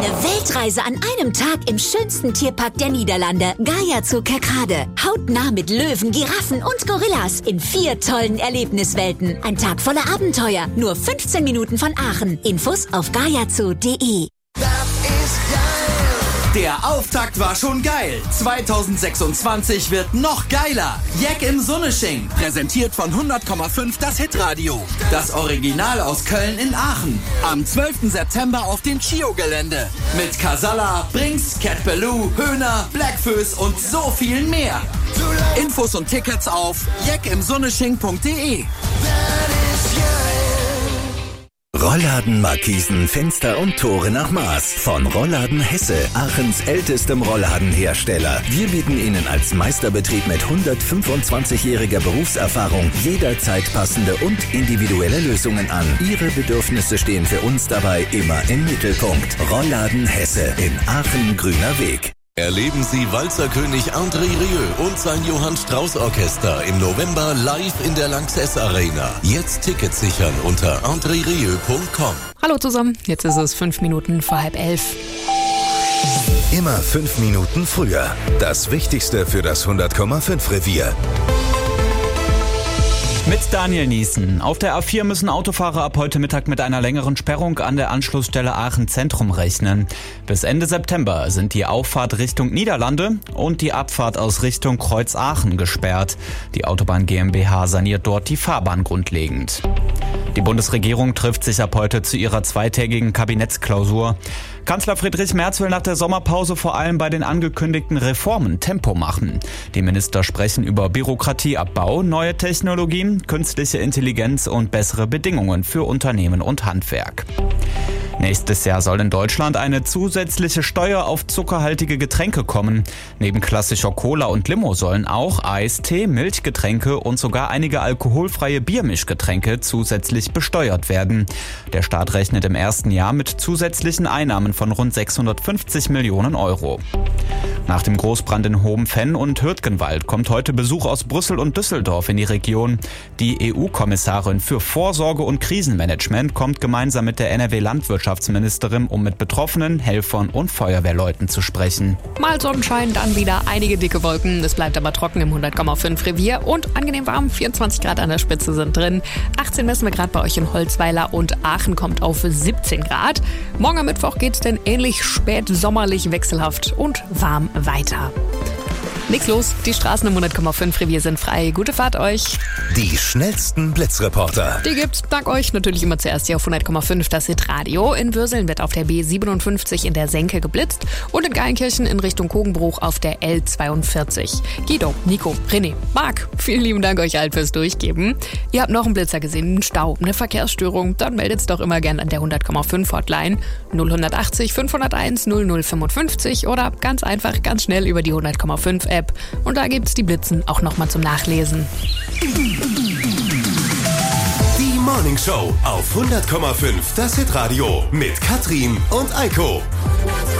Eine Weltreise an einem Tag im schönsten Tierpark der Niederlande, Gaia Zoo Kerkrade. Hautnah mit Löwen, Giraffen und Gorillas in 4 tollen Erlebniswelten. Ein Tag voller Abenteuer, nur 15 Minuten von Aachen. Infos auf gaiazoo.de. Der Auftakt war schon geil. 2026 wird noch geiler. Jack im Sunnesching. Präsentiert von 100,5 das Hitradio. Das Original aus Köln in Aachen. Am 12. September auf dem Chio-Gelände. Mit Casalla, Brinks, Cat Ballou, Höhner, Blackfoes und so viel mehr. Infos und Tickets auf jackimsunnesching.de. Rollladen, Markisen, Fenster und Tore nach Maß. Von Rollladen Hesse, Aachens ältestem Rollladenhersteller. Wir bieten Ihnen als Meisterbetrieb mit 125-jähriger Berufserfahrung jederzeit passende und individuelle Lösungen an. Ihre Bedürfnisse stehen für uns dabei immer im Mittelpunkt. Rollladen Hesse in Aachen, Grüner Weg. Erleben Sie Walzerkönig André Rieu und sein Johann Strauß Orchester im November live in der Lanxess Arena. Jetzt Tickets sichern unter andrerieu.com. Hallo zusammen, jetzt ist es 5 Minuten vor 10:30. Immer 5 Minuten früher. Das Wichtigste für das 100,5 Revier. Mit Daniel Niesen. Auf der A4 müssen Autofahrer ab heute Mittag mit einer längeren Sperrung an der Anschlussstelle Aachen Zentrum rechnen. Bis Ende September sind die Auffahrt Richtung Niederlande und die Abfahrt aus Richtung Kreuz Aachen gesperrt. Die Autobahn GmbH saniert dort die Fahrbahn grundlegend. Die Bundesregierung trifft sich ab heute zu ihrer zweitägigen Kabinettsklausur. Kanzler Friedrich Merz will nach der Sommerpause vor allem bei den angekündigten Reformen Tempo machen. Die Minister sprechen über Bürokratieabbau, neue Technologien, künstliche Intelligenz und bessere Bedingungen für Unternehmen und Handwerk. Nächstes Jahr soll in Deutschland eine zusätzliche Steuer auf zuckerhaltige Getränke kommen. Neben klassischer Cola und Limo sollen auch Eistee, Milchgetränke und sogar einige alkoholfreie Biermischgetränke zusätzlich besteuert werden. Der Staat rechnet im ersten Jahr mit zusätzlichen Einnahmen von rund 650 Millionen Euro. Nach dem Großbrand in Hohenfenn und Hürtgenwald kommt heute Besuch aus Brüssel und Düsseldorf in die Region. Die EU-Kommissarin für Vorsorge und Krisenmanagement kommt gemeinsam mit der NRW-Landwirtschaftsministerin, um mit Betroffenen, Helfern und Feuerwehrleuten zu sprechen. Mal Sonnenschein, dann wieder einige dicke Wolken. Es bleibt aber trocken im 100,5 Revier und angenehm warm. 24 Grad an der Spitze sind drin. 18 messen wir gerade bei euch in Holzweiler und Aachen kommt auf 17 Grad. Morgen am Mittwoch geht's dann ähnlich spät sommerlich wechselhaft und warm weiter. Nichts los, die Straßen im 100,5 Revier sind frei. Gute Fahrt euch. Die schnellsten Blitzreporter. Die gibt's dank euch natürlich immer zuerst hier auf 100,5 das Hitradio. In Würseln wird auf der B57 in der Senke geblitzt und in Geilenkirchen in Richtung Kogenbruch auf der L42. Guido, Nico, René, Marc, vielen lieben Dank euch allen fürs Durchgeben. Ihr habt noch einen Blitzer gesehen, einen Stau, eine Verkehrsstörung, dann meldet's doch immer gern an der 100,5 Hotline 0180 501 0055 oder ganz einfach, ganz schnell über die 100,5 App. Und da gibt's die Blitzen auch nochmal zum Nachlesen. Die Morning Show auf 100,5 das Hitradio mit Katrin und Eiko.